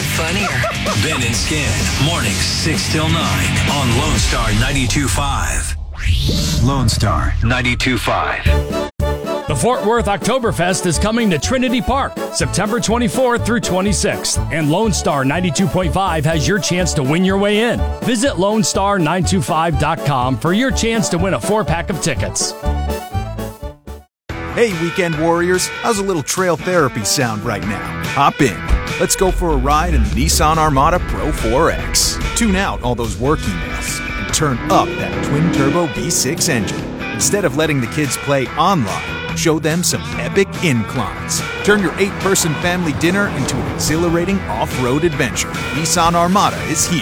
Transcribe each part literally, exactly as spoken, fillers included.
funnier. Ben and Skin, mornings six till nine on Lone Star ninety-two point five. Lone Star ninety-two point five. The Fort Worth Oktoberfest is coming to Trinity Park, September twenty-fourth through twenty-sixth, and Lone Star ninety-two point five has your chance to win your way in. Visit lone star nine two five dot com for your chance to win a four-pack of tickets. Hey, Weekend Warriors, how's a little trail therapy sound right now? Hop in. Let's go for a ride in the Nissan Armada Pro four X. Tune out all those work emails and turn up that twin-turbo V six engine. Instead of letting the kids play online, show them some epic inclines. Turn your eight-person family dinner into an exhilarating off-road adventure. Nissan Armada is here.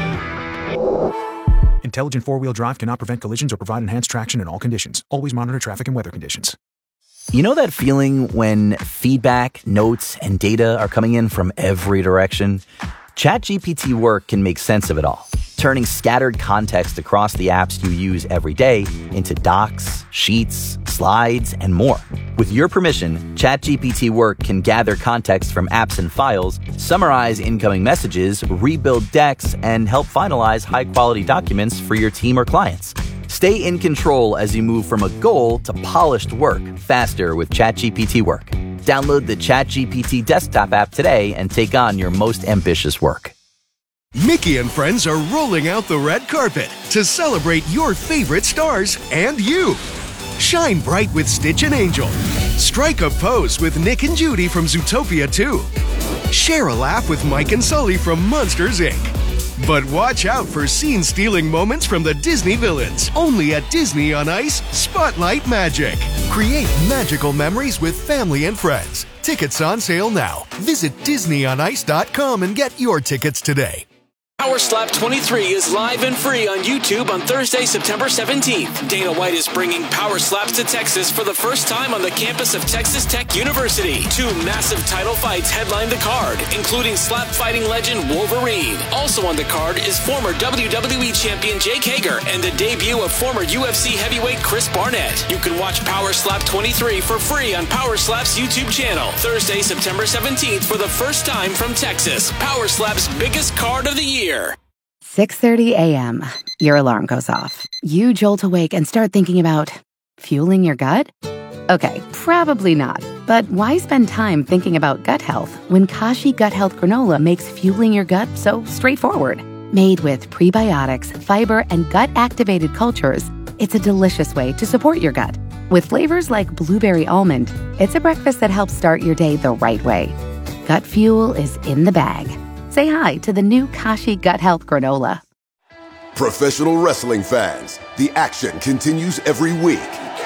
Intelligent four-wheel drive cannot prevent collisions or provide enhanced traction in all conditions. Always monitor traffic and weather conditions. You know that feeling when feedback, notes, and data are coming in from every direction? ChatGPT Work can make sense of it all, turning scattered context across the apps you use every day into docs, sheets, slides, and more. With your permission, ChatGPT Work can gather context from apps and files, summarize incoming messages, rebuild decks, and help finalize high-quality documents for your team or clients. Stay in control as you move from a goal to polished work faster with ChatGPT Work. Download the ChatGPT desktop app today and take on your most ambitious work. Mickey and friends are rolling out the red carpet to celebrate your favorite stars and you. Shine bright with Stitch and Angel. Strike a pose with Nick and Judy from Zootopia two. Share a laugh with Mike and Sully from Monsters, Incorporated. But watch out for scene-stealing moments from the Disney villains. Only at Disney on Ice, Spotlight Magic. Create magical memories with family and friends. Tickets on sale now. Visit disney on ice dot com and get your tickets today. Power Slap twenty-three is live and free on YouTube on Thursday, September seventeenth. Dana White is bringing Power Slaps to Texas for the first time on the campus of Texas Tech University. Two massive title fights headline the card, including slap fighting legend Wolverine. Also on the card is former W W E champion Jake Hager and the debut of former U F C heavyweight Chris Barnett. You can watch Power Slap twenty-three for free on Power Slap's YouTube channel. Thursday, September seventeenth for the first time from Texas. Power Slap's biggest card of the year. six thirty a.m. Your alarm goes off. You jolt awake and start thinking about fueling your gut? Okay, probably not. But why spend time thinking about gut health when Kashi Gut Health Granola makes fueling your gut so straightforward? Made with prebiotics, fiber, and gut-activated cultures, it's a delicious way to support your gut. With flavors like blueberry almond, it's a breakfast that helps start your day the right way. Gut fuel is in the bag. Say hi to the new Kashi Gut Health Granola. Professional wrestling fans, the action continues every week.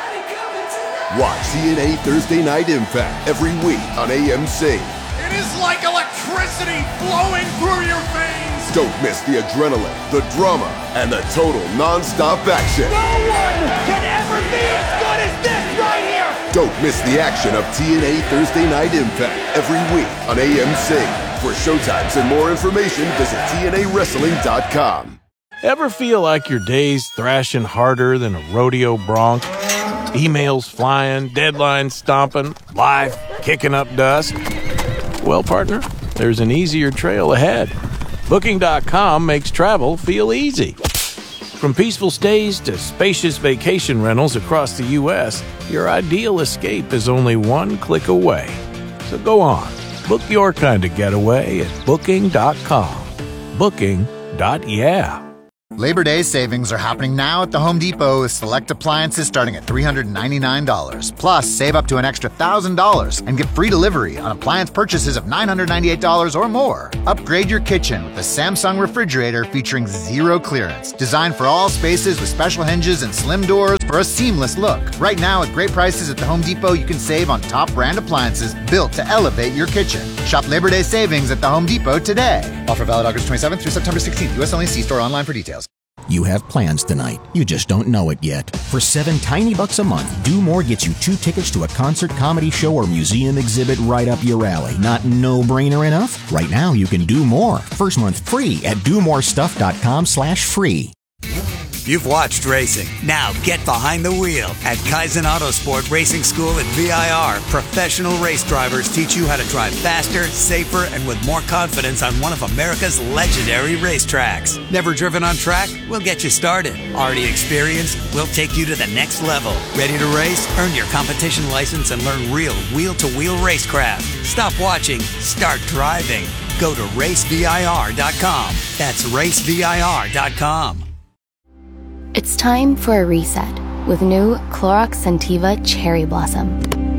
Watch T N A Thursday Night Impact every week on A M C. It is like electricity flowing through your veins. Don't miss the adrenaline, the drama, and the total non-stop action. No one can ever be as good as this right here. Don't miss the action of T N A Thursday Night Impact every week on A M C. For showtimes and more information, visit T N A wrestling dot com. Ever feel like your day's thrashing harder than a rodeo bronc? Emails flying, deadlines stomping, life kicking up dust? Well, partner, there's an easier trail ahead. Booking dot com makes travel feel easy. From peaceful stays to spacious vacation rentals across the U S, your ideal escape is only one click away. So go on. Book your kind of getaway at booking dot com. Booking. Yeah. Labor Day savings are happening now at the Home Depot with select appliances starting at three hundred ninety-nine dollars. Plus, save up to an extra one thousand dollars and get free delivery on appliance purchases of nine hundred ninety-eight dollars or more. Upgrade your kitchen with the Samsung refrigerator featuring zero clearance. Designed for all spaces with special hinges and slim doors for a seamless look. Right now, at great prices at the Home Depot, you can save on top brand appliances built to elevate your kitchen. Shop Labor Day savings at the Home Depot today. Offer valid August twenty-seventh through September sixteenth. U S only. See store online for details. You have plans tonight. You just don't know it yet. For seven tiny bucks a month, Do More gets you two tickets to a concert, comedy show, or museum exhibit right up your alley. Not no-brainer enough? Right now, you can do more. First month free at do more stuff dot com slash free. You've watched racing. Now get behind the wheel at Kaizen Autosport Racing School at V I R. Professional race drivers teach you how to drive faster, safer, and with more confidence on one of America's legendary racetracks. Never driven on track? We'll get you started. Already experienced? We'll take you to the next level. Ready to race? Earn your competition license and learn real wheel-to-wheel racecraft. Stop watching. Start driving. Go to race V I R dot com. That's race V I R dot com. It's time for a reset with new Clorox Scentiva Cherry Blossom.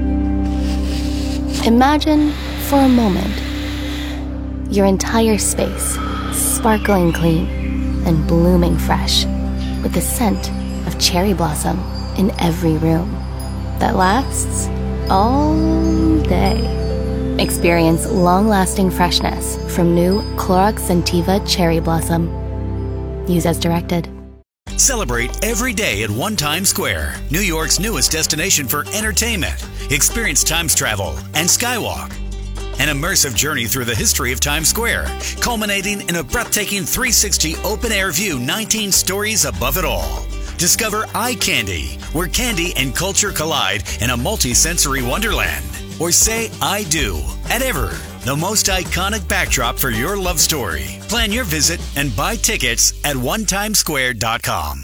Imagine for a moment your entire space sparkling clean and blooming fresh with the scent of cherry blossom in every room that lasts all day. Experience long-lasting freshness from new Clorox Scentiva Cherry Blossom. Use as directed. Celebrate every day at One Times Square, New York's newest destination for entertainment. Experience Times Travel and Skywalk, an immersive journey through the history of Times Square, culminating in a breathtaking three sixty open-air view, nineteen stories above it all. Discover Eye Candy, where candy and culture collide in a multi-sensory wonderland. Or say I do at Ever, the most iconic backdrop for your love story. Plan your visit and buy tickets at one times square dot com.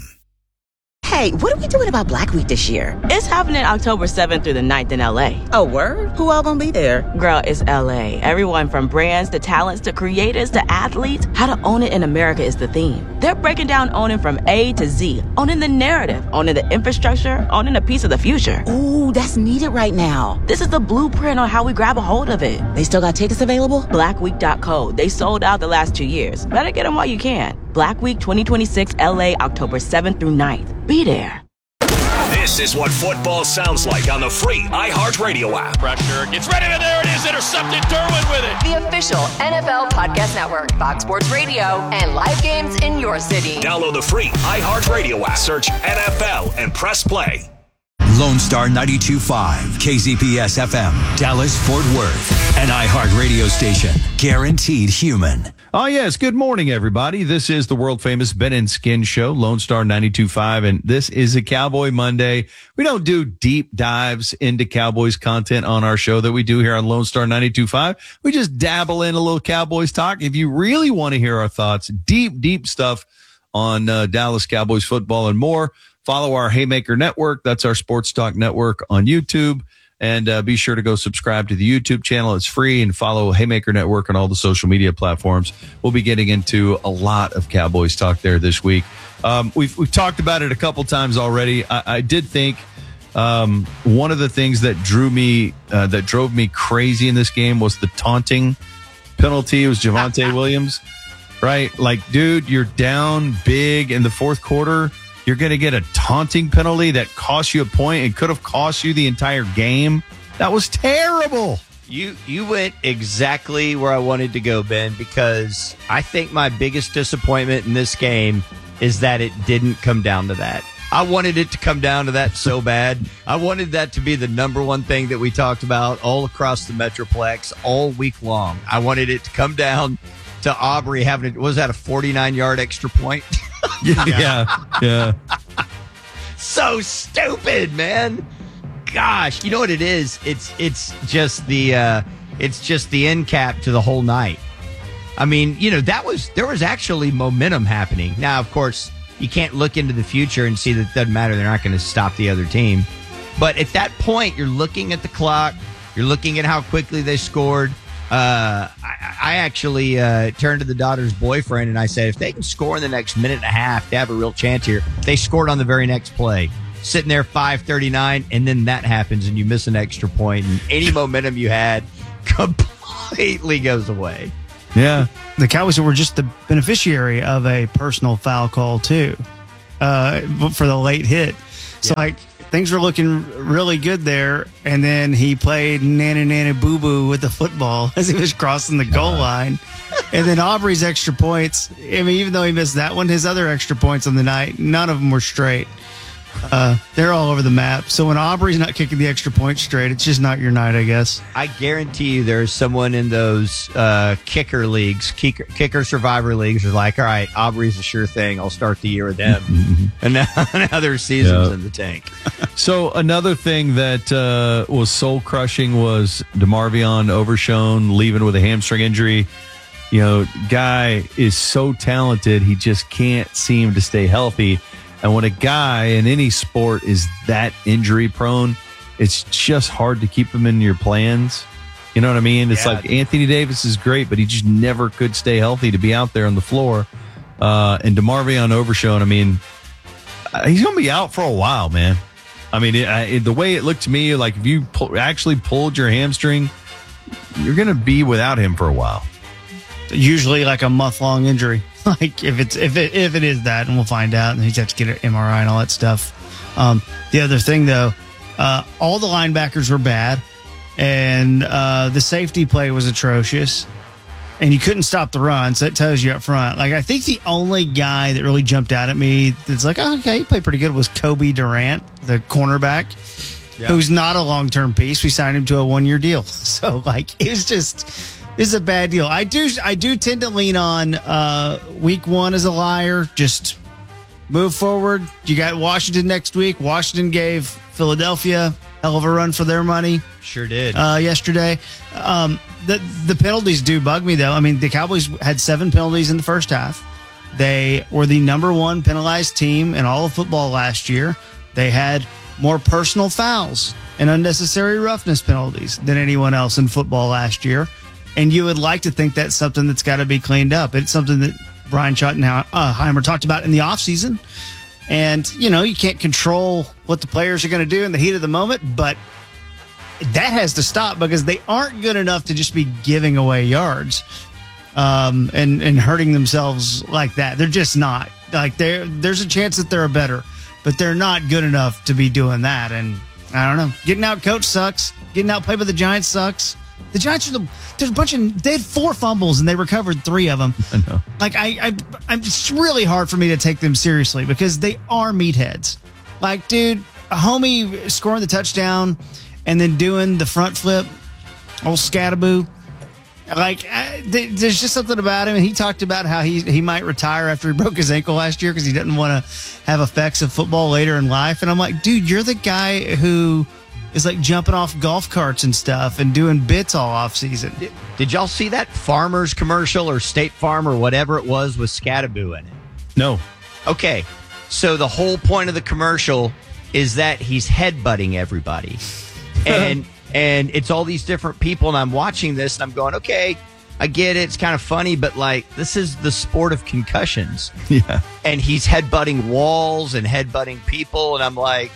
Hey, what are we doing about Black Week this year? It's happening October seventh through the ninth in L A. Oh, word? Who all gonna be there? Girl, it's L A. Everyone from brands to talents to creators to athletes. How to own it in America is the theme. They're breaking down owning from A to Z. Owning the narrative, owning the infrastructure, owning a piece of the future. Ooh, that's needed right now. This is the blueprint on how we grab a hold of it. They still got tickets available? black week dot co. They sold out the last two years. Better get them while you can. Black Week twenty twenty-six L A, October seventh through ninth. Be there. This is what football sounds like on the free iHeartRadio app. Pressure gets ready, and there it is, intercepted. Derwin with it. The official N F L Podcast Network, Fox Sports Radio, and live games in your city. Download the free iHeartRadio app. Search N F L and press play. Lone Star ninety-two point five, K Z P S F M, Dallas, Fort Worth, an iHeart radio station. Guaranteed human. Oh, yes. Good morning, everybody. This is the world-famous Ben and Skin Show, Lone Star ninety-two point five, and this is a Cowboy Monday. We don't do deep dives into Cowboys content on our show that we do here on Lone Star ninety-two point five. We just dabble in a little Cowboys talk. If you really want to hear our thoughts, deep, deep stuff on uh, Dallas Cowboys football and more, follow our Haymaker Network. That's our sports talk network on YouTube. And uh, be sure to go subscribe to the YouTube channel. It's free. And follow Haymaker Network on all the social media platforms. We'll be getting into a lot of Cowboys talk there this week. Um, we've we've talked about it a couple times already. I, I did think um, one of the things that drew me, uh, that drove me crazy in this game was the taunting penalty. It was Javonte Williams, right? Like, dude, you're down big in the fourth quarter. You're going to get a taunting penalty that cost you a point and could have cost you the entire game. That was terrible. You you went exactly where I wanted to go, Ben, because I think my biggest disappointment in this game is that it didn't come down to that. I wanted it to come down to that so bad. I wanted that to be the number one thing that we talked about all across the Metroplex all week long. I wanted it to come down to Aubrey having, was that a forty-nine yard extra point? yeah, yeah, yeah. So stupid, man. Gosh, you know what it is? It's it's just the uh, it's just the end cap to the whole night. I mean, you know, that was there was actually momentum happening. Now, of course, you can't look into the future and see that it doesn't matter. They're not going to stop the other team. But at that point, you're looking at the clock. You're looking at how quickly they scored. Uh, I, I actually uh, turned to the daughter's boyfriend and I said, if they can score in the next minute and a half, they have a real chance here. They scored on the very next play. Sitting there five thirty-nine, and then that happens and you miss an extra point, and any momentum you had completely goes away. Yeah. The Cowboys were just the beneficiary of a personal foul call, too, uh, for the late hit. So, yeah. like, things were looking really good there, and then he played nana nana boo boo with the football as he was crossing the goal line. And then Aubrey's extra points, I mean, even though he missed that one, his other extra points on the night, none of them were straight. Uh, they're all over the map. So when Aubrey's not kicking the extra point straight, it's just not your night, I guess. I guarantee you there's someone in those uh, kicker leagues, kicker, kicker survivor leagues, are like, all right, Aubrey's a sure thing. I'll start the year with them. And now, now their season's Yeah. in the tank. So another thing that uh, was soul crushing was DeMarvion Overshown leaving with a hamstring injury. You know, guy is so talented, he just can't seem to stay healthy. And when a guy in any sport is that injury prone, it's just hard to keep him in your plans. You know what I mean? It's Yeah. like Anthony Davis is great, but he just never could stay healthy to be out there on the floor. Uh, and DeMarvion Overshown, I mean, uh, he's going to be out for a while, man. I mean, it, it, the way it looked to me, like if you pull, actually pulled your hamstring, you're going to be without him for a while. Usually like a month long injury. Like if it's if it if it is that, and we'll find out, and he's have to get an M R I and all that stuff. Um, the other thing though, uh, all the linebackers were bad, and uh, the safety play was atrocious, and you couldn't stop the run. So that tells you up front. Like I think the only guy that really jumped out at me that's like, oh, okay, he played pretty good was Kobe Durant, the cornerback. Yeah. Who's not a long term piece. We signed him to a one year deal. So like it was just. This is a bad deal. I do I do tend to lean on uh, week one as a liar. Just move forward. You got Washington next week. Washington gave Philadelphia hell of a run for their money. Sure did. Uh, yesterday. Um, the, the penalties do bug me, though. I mean, the Cowboys had seven penalties in the first half. They were the number one penalized team in all of football last year. They had more personal fouls and unnecessary roughness penalties than anyone else in football last year. And you would like to think that's something that's got to be cleaned up. It's something that Brian Schottenheimer talked about in the offseason. And, you know, you can't control what the players are going to do in the heat of the moment, but that has to stop because they aren't good enough to just be giving away yards um, and, and hurting themselves like that. They're just not. Like, they're, there's a chance that they're a better, but they're not good enough to be doing that. And I don't know. Getting out coach sucks. Getting out played by the Giants sucks. The Giants are the there's a bunch of they had four fumbles and they recovered three of them. I know. Like I, I, I'm it's really hard for me to take them seriously because they are meatheads. Like, dude, a homie scoring the touchdown and then doing the front flip, old Scattaboo. Like, I, th- there's just something about him. And he talked about how he he might retire after he broke his ankle last year because he didn't want to have effects of football later in life. And I'm like, dude, you're the guy who is like jumping off golf carts and stuff and doing bits all off season. Did, did y'all see that Farmers commercial or State Farm or whatever it was with Scattaboo in it? No. Okay. So the whole point of the commercial is that he's headbutting everybody. And and it's all these different people, and I'm watching this and I'm going, okay, I get it. It's kind of funny, but like this is the sport of concussions. Yeah. And he's headbutting walls and headbutting people, and I'm like,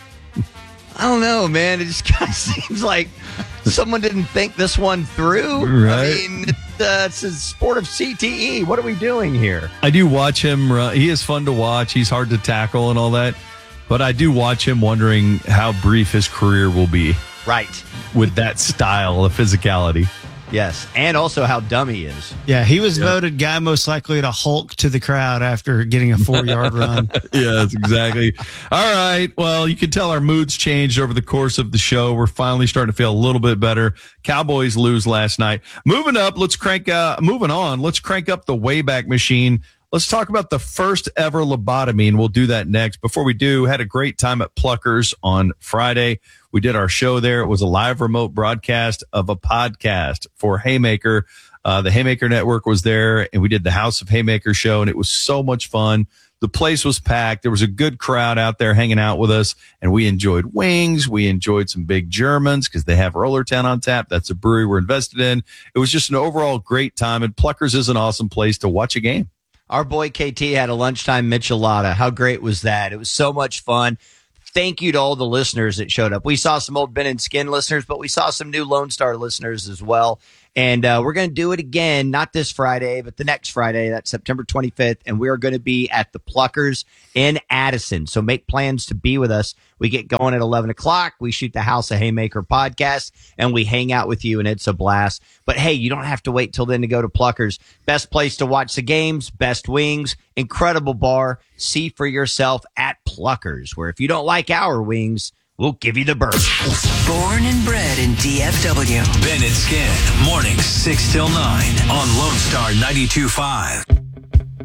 I don't know, man. It just kind of seems like someone didn't think this one through. Right. I mean, uh, it's a sport of C T E. What are we doing here? I do watch him run. He is fun to watch. He's hard to tackle and all that. But I do watch him wondering how brief his career will be. Right. With that style of physicality. Yes. And also how dumb he is. Yeah, he was yeah. voted guy most likely to Hulk to the crowd after getting a four-yard run. Yes, exactly. All right. Well, you can tell our moods changed over the course of the show. We're finally starting to feel a little bit better. Cowboys lose last night. Moving up, let's crank uh moving on. Let's crank up the Wayback Machine. Let's talk about the first ever lobotomy, and we'll do that next. Before we do, had a great time at Pluckers on Friday. We did our show there. It was a live remote broadcast of a podcast for Haymaker. Uh, the Haymaker Network was there, and we did the House of Haymaker show, and it was so much fun. The place was packed. There was a good crowd out there hanging out with us, and we enjoyed wings. We enjoyed some big Germans because they have Rollertown on tap. That's a brewery we're invested in. It was just an overall great time, and Pluckers is an awesome place to watch a game. Our boy K T had a lunchtime michelada. How great was that? It was so much fun. Thank you to all the listeners that showed up. We saw some old Ben and Skin listeners, but we saw some new Lone Star listeners as well. And uh, we're going to do it again, not this Friday, but the next Friday. That's September twenty-fifth. And we are going to be at the Pluckers in Addison. So make plans to be with us. We get going at eleven o'clock. We shoot the House of Haymaker podcast, and we hang out with you, and it's a blast. But, hey, you don't have to wait till then to go to Pluckers. Best place to watch the games, best wings, incredible bar. See for yourself at Pluckers, where if you don't like our wings, we'll give you the burger. Born and bred in D F W. Ben and Skin, mornings six till nine on Lone Star ninety-two point five.